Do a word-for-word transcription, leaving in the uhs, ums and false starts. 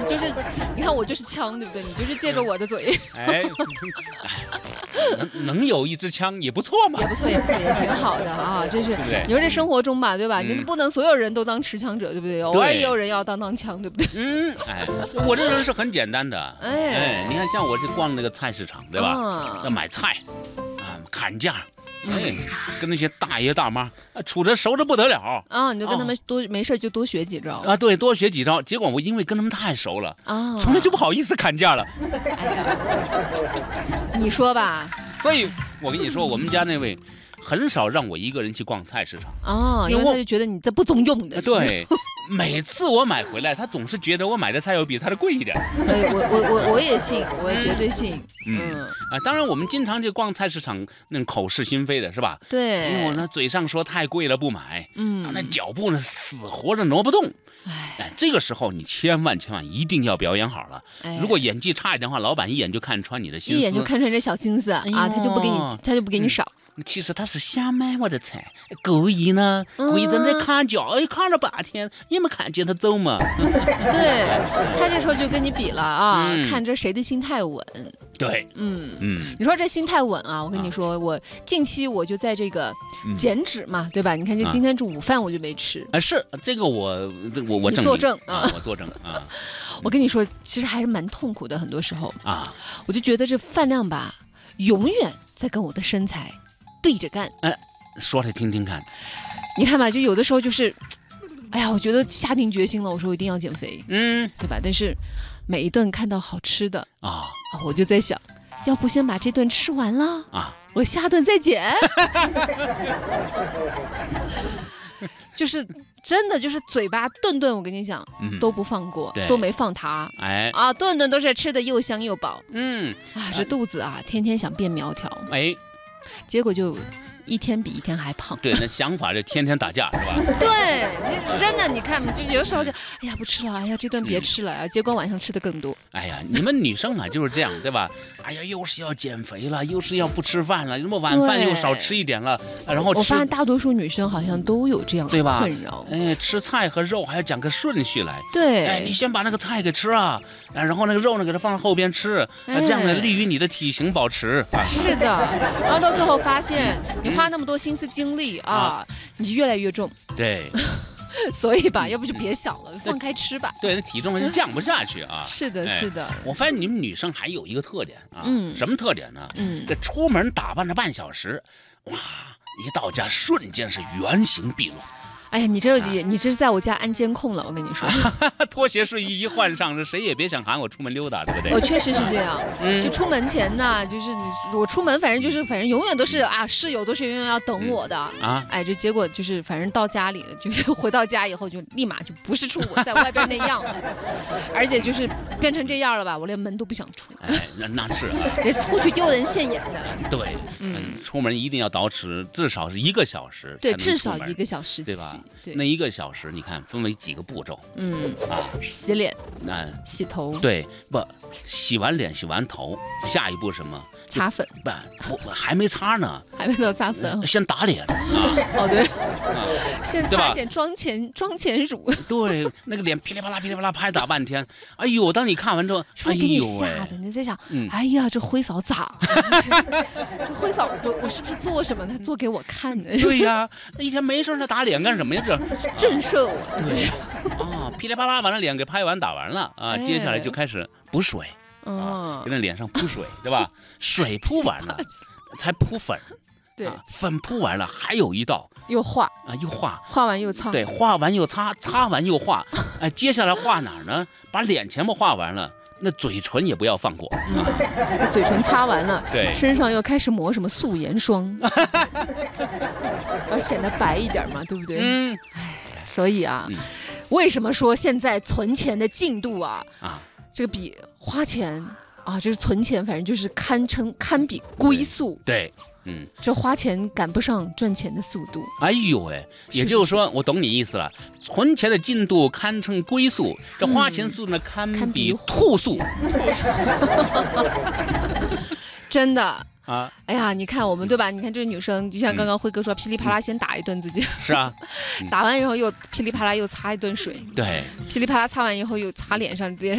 你就是，你看我就是枪，对不对？你就是借着我的嘴。 哎，能能有一支枪也不错嘛， 也不错，也不错，也挺好的啊。这是，你说这生活中吧，对吧？你不能所有人都当持枪者，对不对？偶尔也有人要当当枪，对不对？ 嗯，哎，我这人是很简单的。哎，你看，像我这逛那个菜市场，对吧？要买菜，啊，砍价。哎，跟那些大爷大妈处着熟的不得了啊！你就跟他们多、哦、没事就多学几招啊，对，多学几招。结果我因为跟他们太熟了啊，从来就不好意思砍价了。 哎呀，你说吧。 所以我跟你说，我们家那位很少让我一个人去逛菜市场哦，因为他就觉得你这不中用的。 对。每次我买回来，他总是觉得我买的菜要比他的贵一点。 哎，我我我我也信，我也绝对信。 嗯, 嗯啊，当然我们经常去逛菜市场，那口是心非的是吧？ 对。 因为我呢嘴上说太贵了不买，嗯，啊、那脚步呢死活着挪不动。哎，这个时候你千万千万一定要表演好了。哎、如果演技差一点的话，老板一眼就看穿你的心思， 一眼就看穿这小心思、哎、啊，他就不给你，他就不给你少。 嗯其实他是想买我的菜，故意呢，故意在那看脚，哎，看了半天也没看见他走嘛。 对，他这时候就跟你比了啊，嗯、看着谁的心态稳。 对， 嗯嗯，你说这心态稳啊，我跟你说，啊、我近期我就在这个减脂嘛，嗯、对吧？你看，就今天中午饭我就没吃。 啊，是这个我我我证作证啊，我作证啊。 我跟你说，其实还是蛮痛苦的，很多时候啊， 我就觉得这饭量吧，永远在跟我的身材对着干。 哎，说来听听看。 你看吧，就有的时候就是，哎呀，我觉得下定决心了，我说我一定要减肥， 嗯， 对吧？但是每一顿看到好吃的啊， 我就在想，要不先把这顿吃完了啊， 我下顿再减。就是真的就是嘴巴顿顿，我跟你讲、嗯、都不放过，都没放它， 哎啊，顿顿都是吃的又香又饱， 嗯啊，这肚子啊，天天想变苗条， 哎， 结果就一天比一天还胖。 对，那想法就天天打架是吧？ 对，你真的，你看嘛，就有时候就，哎呀不吃了，哎呀这顿别吃了，嗯、结果晚上吃的更多。 哎呀，你们女生嘛就是这样，对吧？哎呀，又是要减肥了，又是要不吃饭了，什么晚饭又少吃一点了，然后吃我发现大多数女生好像都有这样的困扰。 哎，吃菜和肉还要讲个顺序来。 对， 哎，你先把那个菜给吃啊，然后那个肉呢给它放在后边吃，哎、这样呢利于你的体型保持。啊、 是的，然后到最后发现，你花那么多心思精力啊，啊你就越来越重。 对。 所以吧，要不就别想了，放开吃吧。 对，那体重就降不下去啊。 是的，是的。 我发现你们女生还有一个特点啊，嗯，什么特点呢？嗯，这出门打扮了半小时，哇，一到家瞬间是原形毕露。 哎呀，你这也、啊、你这是在我家安监控了，我跟你说。 拖鞋睡衣一换上，这谁也别想喊我出门溜达，对不对？ 我确实是这样，嗯、就出门前呢，就是你我出门，反正就是反正永远都是啊，室友都是永远要等我的、嗯、啊。哎，这结果就是反正到家里了，就是回到家以后就立马就不是出我在外边那样了，而且就是变成这样了吧，我连门都不想出。 哎，那那是、啊， 也出去丢人现眼的。 对，嗯，出门一定要捯饬至少是一个小时， 对，至少一个小时， 对吧？对，那一个小时，你看分为几个步骤？ 嗯啊， 洗脸， 那洗头， 对，不，洗完脸，洗完头，下一步什么？ 擦粉， 不，我还没擦呢， 还没到擦粉， 先打脸啊！ 哦对，啊，先擦一点妆前妆前乳， 对，那个脸噼里啪啦噼里啪啦拍打半天，哎呦，当你看完之后， 哎呦，给你吓的，你在想，哎呀，这辉嫂咋？这辉嫂，我我是不是做什么？他做给我看的？ 对呀，一天没事他打脸干什么呀？这震慑我， 对啊，噼里啪啦把那脸给拍完打完了啊，接下来就开始补水。啊，给那脸上铺水，对吧？水铺完了，才铺粉。 对、 啊，粉铺完了，还有一道又画啊，又画， 画完又擦。 对，画完又擦，擦完又画。哎，接下来画哪儿呢？把脸全部画完了，那嘴唇也不要放过。 嗯，啊、嘴唇擦完了， 对， 身上又开始抹什么素颜霜，要显得白一点嘛，对不对？ 嗯， 哎，所以啊、嗯，为什么说现在存钱的进度啊啊？这个比花钱啊，就是存钱，反正就是堪称堪比龟速。 对，嗯， 这花钱赶不上赚钱的速度。 哎呦喂，也就是说，我懂你意思了，存钱的进度堪称龟速，这花钱速度呢，堪比兔速。 真的。 啊， 哎呀，你看我们对吧？你看这女生，就像刚刚辉哥说，噼里啪啦先打一顿自己， 是啊， 打完以后又噼里啪啦又擦一顿水， 对， 噼里啪啦擦完以后又擦脸上，脸上。